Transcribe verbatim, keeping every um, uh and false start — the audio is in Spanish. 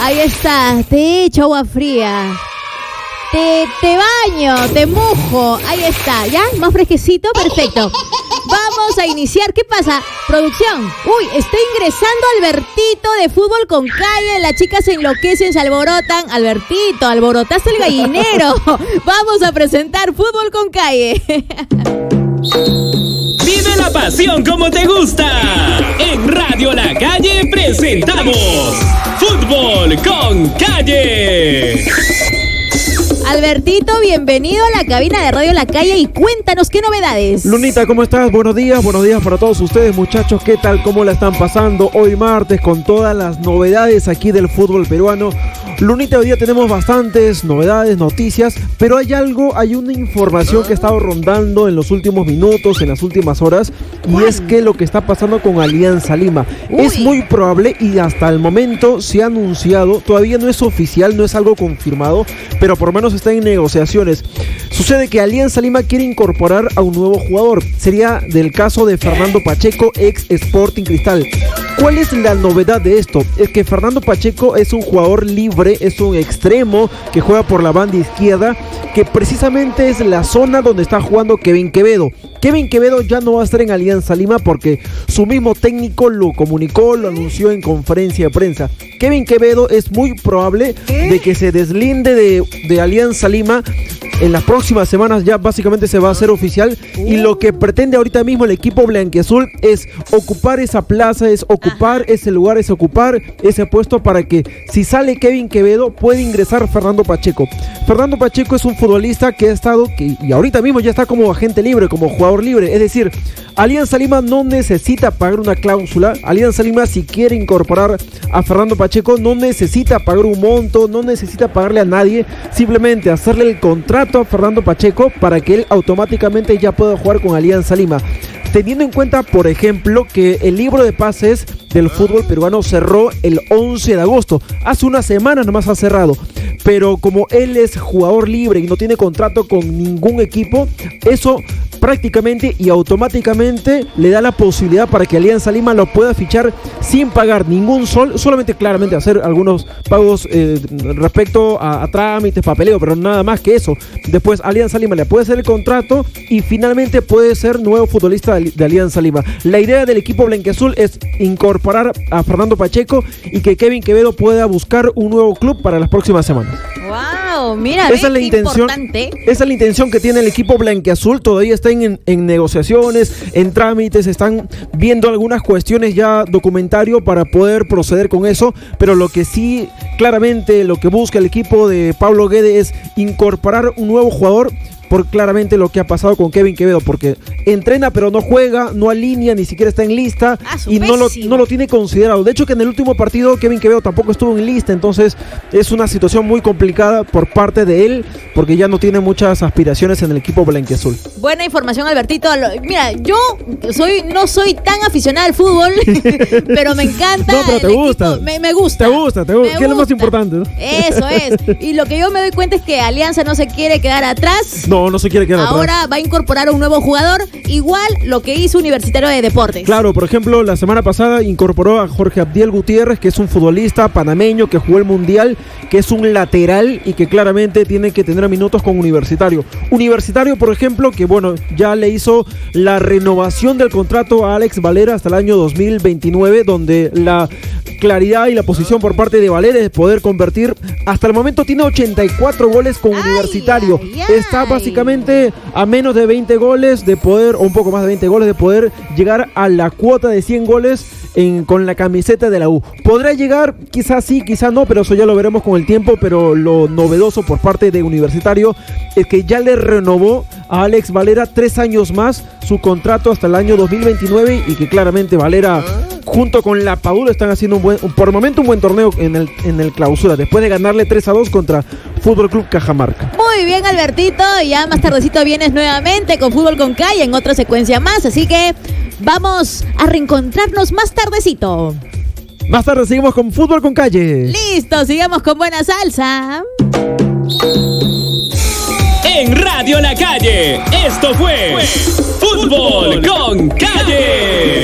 Ahí está, te echo agua fría. Te, te baño, te mojo. Ahí está, ¿ya? Más fresquecito, perfecto. Vamos a iniciar. ¿Qué pasa? Producción. Uy, está ingresando Albertito de Fútbol con Calle. Las chicas se enloquecen, se alborotan. Albertito, alborotaste el gallinero. Vamos a presentar Fútbol con Calle. Vive la pasión como te gusta. En Radio La Calle presentamos Fútbol con Calle. Albertito, bienvenido a la cabina de Radio La Calle y cuéntanos qué novedades. Lunita, ¿cómo estás? Buenos días, buenos días para todos ustedes, muchachos. ¿Qué tal? ¿Cómo la están pasando hoy martes con todas las novedades aquí del fútbol peruano? Lunita, hoy día tenemos bastantes novedades, noticias, pero hay algo, hay una información que ha estado rondando en los últimos minutos, en las últimas horas, y es que lo que está pasando con Alianza Lima. Uy. Es muy probable y hasta el momento se ha anunciado, todavía no es oficial, no es algo confirmado, pero por lo menos está en negociaciones. Sucede que Alianza Lima quiere incorporar a un nuevo jugador. Sería del caso de Fernando Pacheco, ex Sporting Cristal. ¿Cuál es la novedad de esto? Es que Fernando Pacheco es un jugador libre, es un extremo que juega por la banda izquierda, que precisamente es la zona donde está jugando Kevin Quevedo. Kevin Quevedo ya no va a estar en Alianza Lima porque su mismo técnico lo comunicó, lo anunció en conferencia de prensa. Kevin Quevedo es muy probable de que se deslinde de, de Alianza Lima. En las próximas semanas ya básicamente se va a hacer oficial, y lo que pretende ahorita mismo el equipo blanquiazul es ocupar esa plaza, es ocupar Ajá. ese lugar, es ocupar ese puesto para que si sale Kevin Quevedo puede ingresar Fernando Pacheco. Fernando Pacheco es un futbolista que ha estado, que, y ahorita mismo ya está como agente libre, como jugador libre, es decir, Alianza Lima no necesita pagar una cláusula. Alianza Lima, si quiere incorporar a Fernando Pacheco, no necesita pagar un monto, no necesita pagarle a nadie, simplemente hacerle el contrato a Fernando Pacheco para que él automáticamente ya pueda jugar con Alianza Lima. Teniendo en cuenta, por ejemplo, que el libro de pases del fútbol peruano cerró el once de agosto. Hace una semana nomás ha cerrado. Pero como él es jugador libre y no tiene contrato con ningún equipo, eso prácticamente y automáticamente le da la posibilidad para que Alianza Lima lo pueda fichar sin pagar ningún sol, solamente claramente hacer algunos pagos eh, respecto a, a trámites, papeleo, pero nada más que eso. Después Alianza Lima le puede hacer el contrato y finalmente puede ser nuevo futbolista de, de Alianza Lima. La idea del equipo blanquiazul es incorporar a Fernando Pacheco y que Kevin Quevedo pueda buscar un nuevo club para las próximas semanas. Wow, mira, esa es la intención, importante. Esa es la intención que tiene el equipo blanquiazul. Todavía está en, en negociaciones, en trámites, están viendo algunas cuestiones ya documentario para poder proceder con eso, pero lo que sí, claramente lo que busca el equipo de Pablo Guede es incorporar un nuevo jugador, por claramente lo que ha pasado con Kevin Quevedo, porque entrena pero no juega, no alinea, ni siquiera está en lista ah, y no lo, no lo tiene considerado. De hecho que en el último partido Kevin Quevedo tampoco estuvo en lista, entonces es una situación muy complicada por parte de él, porque ya no tiene muchas aspiraciones en el equipo blanquiazul. Buena información, Albertito. Mira, yo soy no soy tan aficionada al fútbol, pero me encanta. No, pero te gusta. Me, me gusta. Te gusta, te gusta. Me ¿Qué es lo más importante, no? Eso es. Y lo que yo me doy cuenta es que Alianza no se quiere quedar atrás. No, no se quiere quedar Ahora atrás. va a incorporar a un nuevo jugador, igual lo que hizo Universitario de Deportes. Claro, por ejemplo, la semana pasada incorporó a Jorge Abdiel Gutiérrez, que es un futbolista panameño que jugó el Mundial, que es un lateral y que claramente tiene que tener minutos con Universitario. Universitario, por ejemplo, que bueno, ya le hizo la renovación del contrato a Alex Valera hasta el año dos mil veintinueve, donde la claridad y la posición por parte de Valera es poder convertir. Hasta el momento tiene ochenta y cuatro goles con ay, Universitario. Ay, ay. Está básicamente a menos de veinte goles de poder, o un poco más de veinte goles de poder llegar a la cuota de cien goles en, con la camiseta de la U. ¿Podrá llegar? Quizás sí, quizás no, pero eso ya lo veremos con el tiempo. Pero lo novedoso por parte de Universitario es que ya le renovó a Alex Valera tres años más su contrato hasta el año dos mil veintinueve, y que claramente Valera junto con la Padula están haciendo un buen, por el momento un buen torneo en el, en el clausura, después de ganarle tres a dos contra Fútbol Club Cajamarca. Muy bien, Albertito, ya más tardecito vienes nuevamente con Fútbol con Calle en otra secuencia más, así que vamos a reencontrarnos más tardecito. Más tarde seguimos con Fútbol con Calle. Listo, sigamos con buena salsa. En Radio La Calle, esto fue Fútbol con Calle.